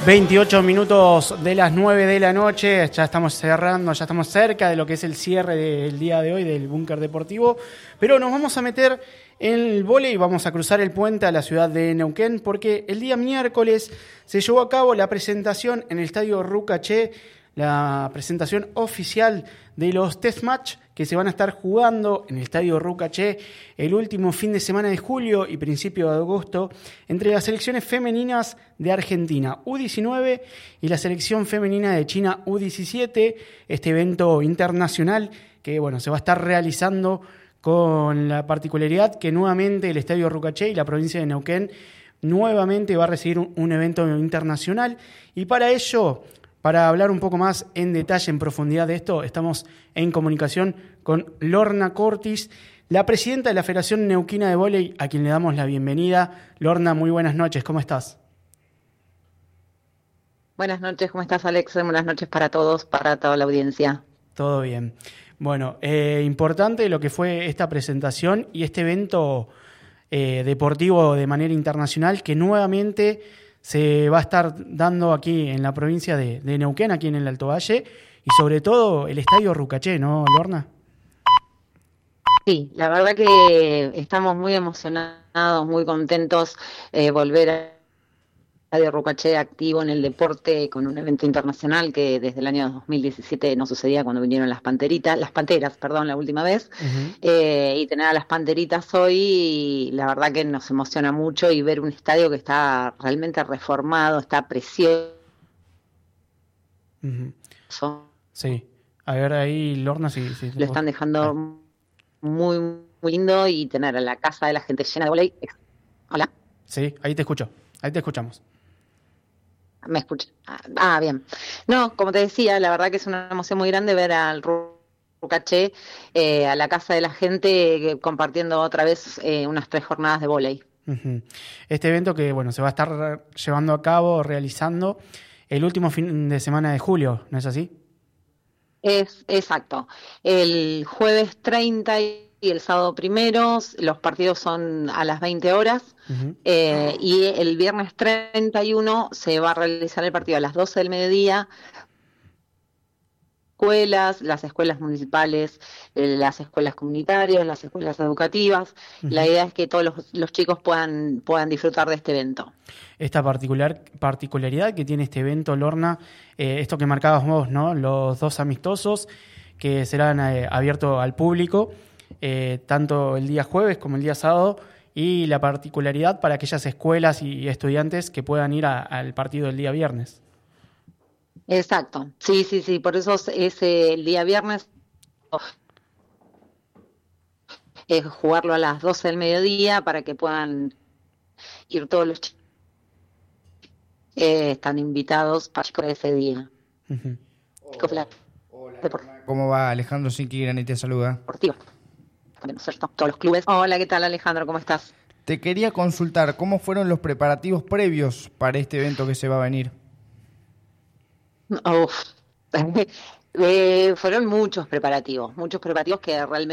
28 minutos de las 9 de la noche, ya estamos cerrando, ya estamos cerca de lo que es el cierre del día de hoy del Búnker Deportivo, pero nos vamos a meter en el vóley y vamos a cruzar el puente a la ciudad de Neuquén porque el día miércoles se llevó a cabo la presentación en el estadio Rucaché, la presentación oficial de los test match que se van a estar jugando en el estadio Rucaché el último fin de semana de julio y principio de agosto entre las selecciones femeninas de Argentina U19 y la selección femenina de China U17, este evento internacional que se va a estar realizando con la particularidad que nuevamente el estadio Rucaché y la provincia de Neuquén nuevamente va a recibir un evento internacional y para ello, para hablar un poco más en detalle, en profundidad de esto, estamos en comunicación con Lorna Cortis, la presidenta de la Federación Neuquina de Vóley, a quien le damos la bienvenida. Lorna, muy buenas noches, ¿cómo estás? Buenas noches, ¿cómo estás, Alex? Buenas noches para todos, para toda la audiencia. Todo bien. Bueno, importante lo que fue esta presentación y este evento deportivo de manera internacional que nuevamente se va a estar dando aquí en la provincia de Neuquén, aquí en el Alto Valle, y sobre todo el estadio Rucaché, ¿no, Lorna? Sí, la verdad que estamos muy emocionados, muy contentos volver a Estadio Rucaché activo en el deporte con un evento internacional que desde el año 2017 no sucedía cuando vinieron las Panteras, la última vez, y tener a las Panteritas hoy, la verdad que nos emociona mucho y ver un estadio que está realmente reformado, está precioso. Sí, a ver ahí, Lorna, si lo están dejando muy, muy lindo y tener a la casa de la gente llena de vóley. ¿Hola? Sí, ahí te escucho, ahí te escuchamos. ¿Me escucha? Bien. No, como te decía, la verdad que es una emoción muy grande ver al Rucaché, a la casa de la gente, compartiendo otra vez unas 3 jornadas de vóley. Este evento que se va a estar llevando a cabo, realizando el último fin de semana de julio, ¿no es así? Es exacto. El jueves 30 y el sábado 1, los partidos son a las 20 horas. Y el viernes 31 se va a realizar el partido a las 12 del mediodía. Las escuelas municipales, las escuelas comunitarias, las escuelas educativas. La idea es que todos los chicos puedan disfrutar de este evento. Esta particularidad que tiene este evento, Lorna, esto que marcabas vos, ¿no? Los 2 amistosos que serán abiertos al público, tanto el día jueves como el día sábado, y la particularidad para aquellas escuelas y estudiantes que puedan ir al partido del día viernes. Exacto, sí, por eso es el día viernes, jugarlo a las 12 del mediodía para que puedan ir todos los chicos. Están invitados para ese día. Hola, ¿cómo va? Alejandro Sinki Grani te saluda. Deportivo. ¿No es cierto? Todos los clubes. Hola, ¿qué tal, Alejandro? ¿Cómo estás? Te quería consultar, ¿cómo fueron los preparativos previos para este evento que se va a venir? Fueron muchos preparativos que realmente